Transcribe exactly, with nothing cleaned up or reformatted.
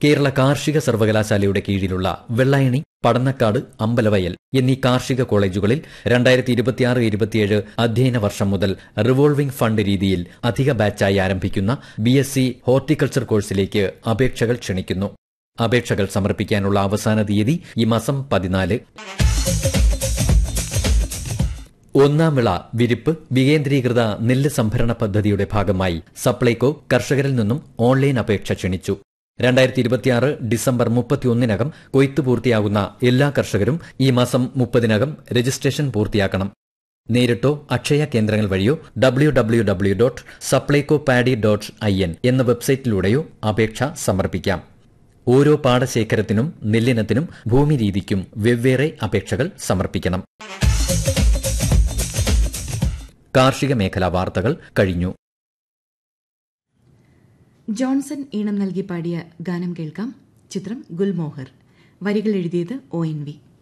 കേരള കാർഷിക സർവകലാശാലയുടെ കീഴിലുള്ള വെള്ളായണി, പടന്നക്കാട്, അമ്പലവയൽ എന്നീ കാർഷിക കോളേജുകളിൽ രണ്ടായിരത്തി ഇരുപത്തിയാറ് ഇരുപത്തിയേഴ് അധ്യയന വർഷം മുതൽ റിവോൾവിംഗ് ഫണ്ട് രീതിയിൽ അധിക ബാച്ചായി ആരംഭിക്കുന്ന ബി എസ് സി ഹോർട്ടിക്കൾച്ചർ കോഴ്സിലേക്ക് അപേക്ഷകൾ ക്ഷണിക്കുന്നു. അപേക്ഷകൾ സമർപ്പിക്കാനുള്ള അവസാന തീയതി ഈ മാസം പതിനാല്. ഒന്നാം വിള വിരിപ്പ് വികേന്ദ്രീകൃത നെല്ല് സംഭരണ പദ്ധതിയുടെ ഭാഗമായി സപ്ലൈകോ കർഷകരിൽ നിന്നും ഓൺലൈൻ അപേക്ഷ ക്ഷണിച്ചു. രണ്ടായിരത്തി ഇരുപത്തിയാറ് ഡിസംബർ മുപ്പത്തിയൊന്നിനകം കൊയ്ത്ത് പൂർത്തിയാകുന്ന എല്ലാ കർഷകരും ഈ മാസം മുപ്പതിനകം രജിസ്ട്രേഷൻ പൂർത്തിയാക്കണം. നേരിട്ടോ അക്ഷയ കേന്ദ്രങ്ങൾ വഴിയോ W W W dot Supplyco paddy dot I N എന്ന വെബ്സൈറ്റിലൂടെയോ അപേക്ഷ സമർപ്പിക്കാം. ഓരോ പാടശേഖരത്തിനും നെല്ലിനത്തിനും ഭൂമി രീതിക്കും വെവ്വേറെ അപേക്ഷകൾ സമർപ്പിക്കണം. കാർഷിക മേഖലാ വാർത്തകൾ കഴിഞ്ഞു. ജോൺസൺ ഈണം നൽകി പാടിയ ഗാനം കേൾക്കാം. ചിത്രം ഗുൽമോഹർ. വരികൾ എഴുതിയത് ഒ എൻ വി.